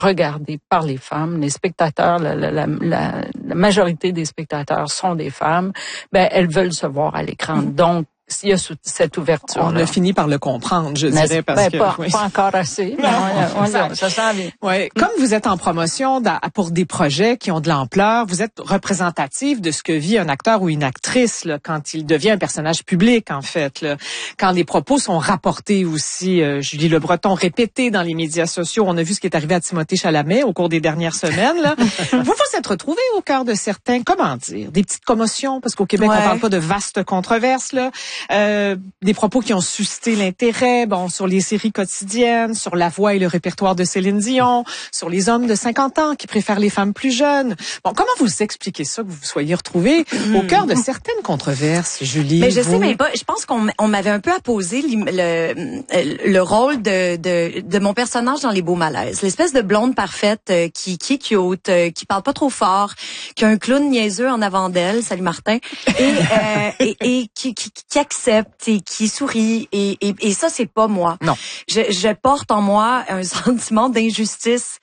regardé par les femmes. Les spectateurs, la majorité des spectateurs sont des femmes. Ben, elles veulent se voir à l'écran. Donc, il y a cette ouverture. On a fini par le comprendre, je dirais, parce que pas encore assez. Mais ça s'en vient. Ouais. Comme vous êtes en promotion pour des projets qui ont de l'ampleur, vous êtes représentatif de ce que vit un acteur ou une actrice là, quand il devient un personnage public, en fait. Là. Quand les propos sont rapportés aussi, Julie Le Breton, répétés dans les médias sociaux. On a vu ce qui est arrivé à Timothée Chalamet au cours des dernières semaines. Là. Vous êtes retrouvé au cœur de certains, comment dire, des petites commotions, parce qu'au Québec, on parle pas de vastes controverses, là. Des propos qui ont suscité l'intérêt, sur les séries quotidiennes, sur la voix et le répertoire de Céline Dion, sur les hommes de 50 ans qui préfèrent les femmes plus jeunes. Bon, comment vous expliquez ça, que vous vous soyez retrouvé au cœur de certaines controverses, Julie? Mais je sais même pas. Je pense qu'on m'avait un peu apposé le rôle de mon personnage dans Les Beaux Malaises. L'espèce de blonde parfaite qui est cute, qui parle pas trop fort, qui a un clown niaiseux en avant d'elle, salut Martin, et qui accepte et qui sourit et ça c'est pas moi. Non. Je porte en moi un sentiment d'injustice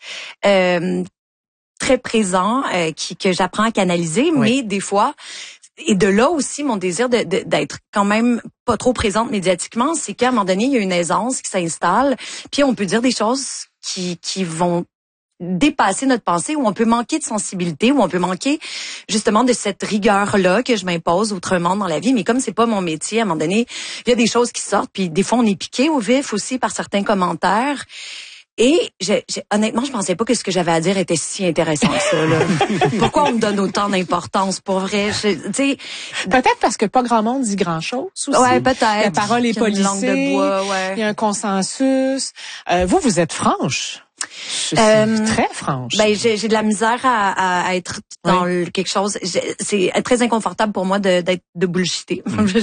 très présent que j'apprends à canaliser, mais des fois et de là aussi mon désir d'être quand même pas trop présente médiatiquement, c'est qu'à un moment donné il y a une aisance qui s'installe, puis on peut dire des choses qui vont dépasser notre pensée, où on peut manquer de sensibilité, où on peut manquer justement de cette rigueur-là que je m'impose autrement dans la vie. Mais comme c'est pas mon métier, à un moment donné, il y a des choses qui sortent, puis des fois on est piqué au vif aussi par certains commentaires. Et honnêtement, je pensais pas que ce que j'avais à dire était si intéressant que ça. Là. Pourquoi on me donne autant d'importance pour vrai? Peut-être parce que pas grand monde dit grand-chose aussi. Ouais, peut-être. La parole est policée. Langue de bois, ouais. Il y a un consensus. Vous êtes franche. Je suis très franche. Ben j'ai de la misère à être dans quelque chose. C'est très inconfortable pour moi de bullshiter.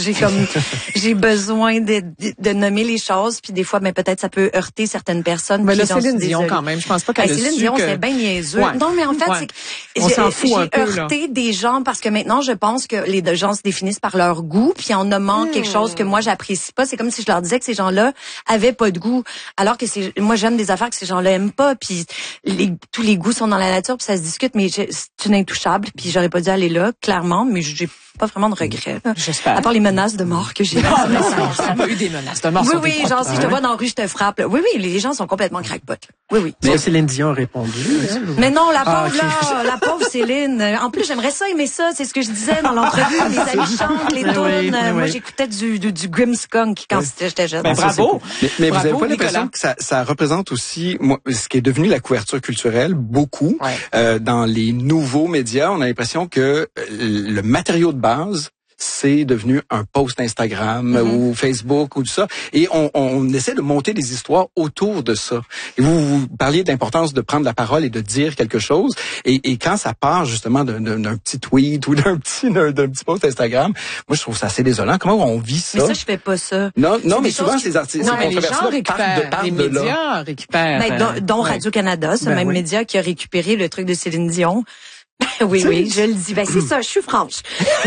J'ai besoin de nommer les choses, puis des fois peut-être ça peut heurter certaines personnes. Mais là Céline Dion quand même, je pense pas qu'elle a Céline Dion c'est bien niaiseux. Ouais. Non mais en fait c'est que on s'en fout un peu, j'ai heurté des gens parce que maintenant je pense que les gens se définissent par leur goût, puis en nommant quelque chose que moi j'apprécie pas, c'est comme si je leur disais que ces gens-là avaient pas de goût, alors que moi j'aime des affaires que ces gens-là aiment pas, puis tous les goûts sont dans la nature, puis ça se discute, mais c'est une intouchable, puis j'aurais pas dû aller là, clairement, mais j'ai pas vraiment de regrets. J'espère. À part les menaces de mort que j'ai. Ça n'a pas eu des menaces de mort. Oui, genre si je te vois dans la rue, je te frappe. Là. Oui, les gens sont complètement crackpot. Oui. Mais Céline Dion a répondu. Mais non, la pauvre la pauvre Céline. En plus, j'aimerais ça aimer ça. C'est ce que je disais dans l'entrevue. Les amis chantent, les tunes. Moi, j'écoutais du Grimmskunk quand j'étais jeune. Bravo. Mais vous n'avez pas l'impression que ça représente aussi ce qui est devenu la couverture culturelle beaucoup dans les nouveaux médias. On a l'impression que le matériau de base, c'est devenu un post Instagram ou Facebook ou tout ça. Et on essaie de monter des histoires autour de ça. Et vous parliez de l'importance de prendre la parole et de dire quelque chose. Et quand ça part justement d'un petit tweet ou d'un petit post Instagram, moi je trouve ça assez désolant. Comment on vit ça? Mais ça, je fais pas ça. Non, mais souvent ces artistes, non, mais les gens récupèrent, les médias récupèrent. Dont Radio-Canada, ce même média qui a récupéré le truc de Céline Dion. Oui, je le dis. C'est ça, je suis franche.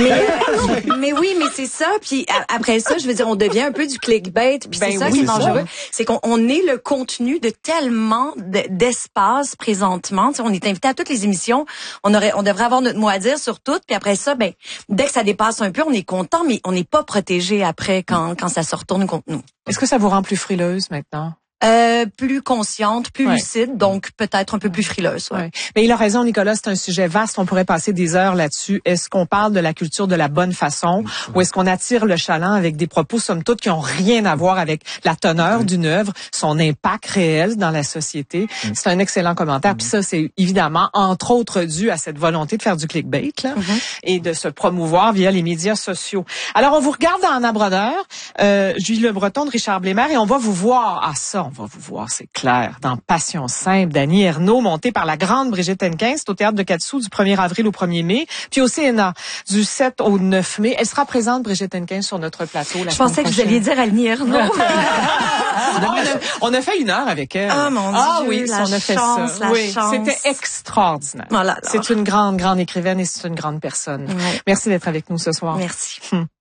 Mais oui, mais c'est ça. Puis après ça, je veux dire, on devient un peu du clickbait. Puis c'est ça qui est dangereux. C'est qu'on est le contenu de tellement d'espace présentement. T'sais, on est invité à toutes les émissions. On devrait avoir notre mot à dire sur toutes. Puis après ça, dès que ça dépasse un peu, on est content, mais on n'est pas protégé après quand ça se retourne contre nous. Est-ce que ça vous rend plus frileuse maintenant? Plus consciente, plus lucide, donc peut-être un peu plus frileuse. Ouais. Mais il a raison, Nicolas, c'est un sujet vaste, on pourrait passer des heures là-dessus. Est-ce qu'on parle de la culture de la bonne façon ou est-ce qu'on attire le chaland avec des propos, somme toute, qui ont rien à voir avec la teneur d'une œuvre, son impact réel dans la société? C'est un excellent commentaire. Puis ça, c'est évidemment, entre autres, dû à cette volonté de faire du clickbait là, et de se promouvoir via les médias sociaux. Alors, on vous regarde en abordeur, Julie Le Breton de Richard Blémaire, et on va vous voir à ça. On va vous voir, c'est clair, dans Passion simple d'Annie Ernaux, montée par la grande Brigitte Henquin, c'est au Théâtre de Quat'Sous du 1er avril au 1er mai, puis au CNA du 7 au 9 mai. Elle sera présente, Brigitte Henquin, sur notre plateau la semaine prochaine. Je pensais que vous alliez dire Annie Ernaux. On a fait 1 heure avec elle. Ah, mon Dieu, oui, la on a fait chance, ça. Oui, c'était extraordinaire. Oh là là. C'est une grande écrivaine et c'est une grande personne. Ouais. Merci d'être avec nous ce soir. Merci.